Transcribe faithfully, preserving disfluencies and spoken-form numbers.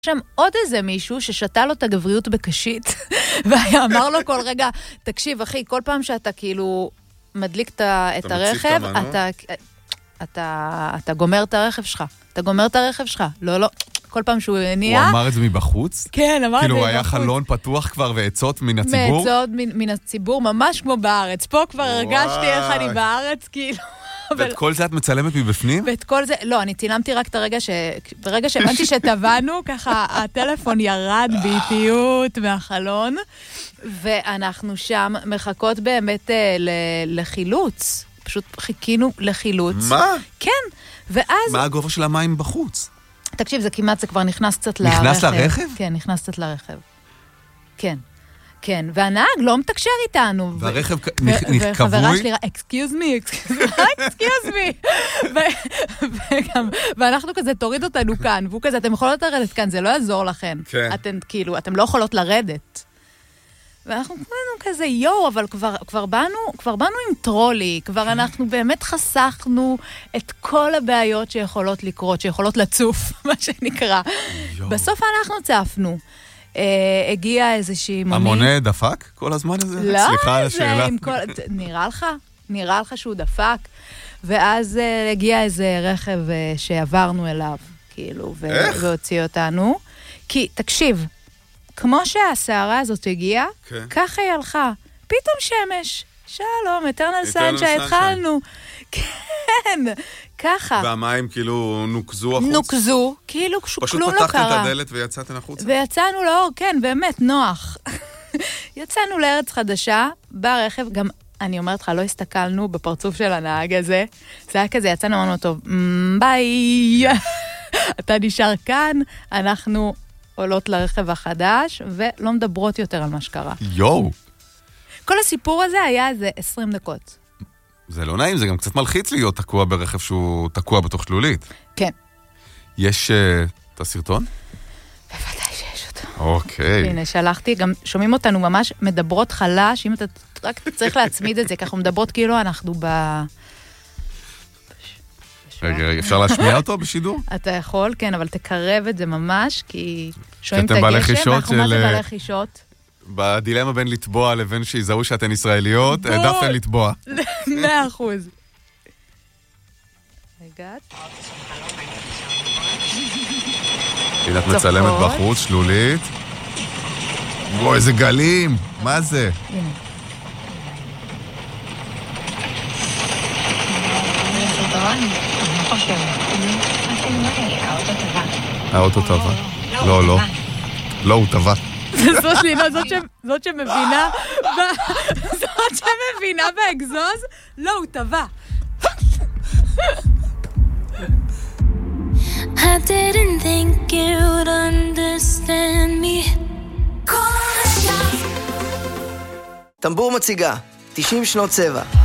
שם עוד איזה מישהו ששתה לו את הגבריות בקשית, ואמר לו כל רגע, תקשיב אחי, כל פעם שאתה כאילו מדליק את הרכב, אתה, אתה, אתה גומר את הרכב שלך. אתה גומר את הרכב שלך. לא, לא. כל פעם שהוא נהיה... הוא אמר את זה מבחוץ? כן, אמר את זה מבחוץ. כאילו היה חלון פתוח כבר ועצות מן הציבור? מעצות מן הציבור, ממש כמו בארץ. פה כבר הרגשתי איך אני בארץ, כאילו... ואת כל זה את מצלמת מבפנים? ואת כל זה, לא, אני צילמתי רק את הרגע ש... ברגע שהבנתי שטבענו, ככה הטלפון ירד באיטיות מהחלון, ואנחנו שם מחכות באמת לחילוץ. פשוט חיכינו לחילוץ. מה? כן, ואז... מה הגובה של המים בחוץ? תקשיב, זה כמעט, זה כבר נכנס קצת לרכב. נכנס לרכב? כן, נכנס קצת לרכב. כן. כן, והנהג לא מתקשר איתנו. והרכב כבוי? וחברה שלי, excuse me, excuse me. ואנחנו כזה, תוריד אותנו כאן, והוא כזה, אתם יכולות לרדת כאן, זה לא יעזור לכם. אתם כאילו, אתם לא יכולות לרדת. ואנחנו כזה, יו, אבל כבר באנו, כבר באנו עם טרולי, כבר אנחנו באמת חסכנו את כל הבעיות שיכולות לקרות, שיכולות לצוף, מה שנקרא. בסוף אנחנו צפנו. הגיע איזושהי מונית. המונה דפק כל הזמן הזה? לא, סליחה על השאלה. נראה לך? נראה לך שהוא דפק. ואז הגיע איזה רכב שעברנו אליו, כאילו, והוציא אותנו. כי, תקשיב, כמו שהסערה הזאת הגיעה, ככה היא הלכה. פתאום שמש. שלום, אטרנל סנשיין, התחלנו. כן, ככה. והמים כאילו נוקזו החוץ? נוקזו, כאילו כלום לא קרה. פשוט פתחתם את הדלת ויצאתם החוצה? ויצאנו לאור, כן, באמת, נוח. יצאנו לארץ חדשה, ברכב, גם, אני אומרת לך, לא הסתכלנו בפרצוף של הנהג הזה. זה היה כזה, יצאנו, אמרנו אותו, ביי, אתה נשאר כאן, אנחנו עולות לרכב החדש, ולא מדברות יותר על מה שקרה. יואו. כל הסיפור הזה היה איזה עשרים דקות. זה לא נעים, זה גם קצת מלחיץ להיות תקוע ברכב שהוא תקוע בתוך שלולית. כן. יש את הסרטון? בוודאי שיש אותו. אוקיי. הנה, שלחתי, גם שומעים אותנו ממש מדברות חלש, אם אתה רק צריך להצמיד את זה, ככה מדברות כאילו אנחנו ב... רגע, רגע, אפשר להשמיע אותו בשידור? אתה יכול, כן, אבל תקרב את זה ממש, כי שומעים את אתם בעלי הגשם, חישות אנחנו מה זה של- בעלי חישות? בדילמה בין לטבוע לבין שיזהו שאתן ישראליות, בול. העדפתן לטבוע. מאה אחוז. הגעת? הנה את מצלמת בחוץ, שלולית. וואו, איזה גלים! מה זה? הנה. האוטו טבע. לא, לא. לא, הוא טבע. זאת שלי, לא, זאת ש- זאת שמבינה, ב- זאת שמבינה באגזוז, לא, הוא טבע. I didn't think you'd understand me. טמבור מציגה, תשעים שנות צבע.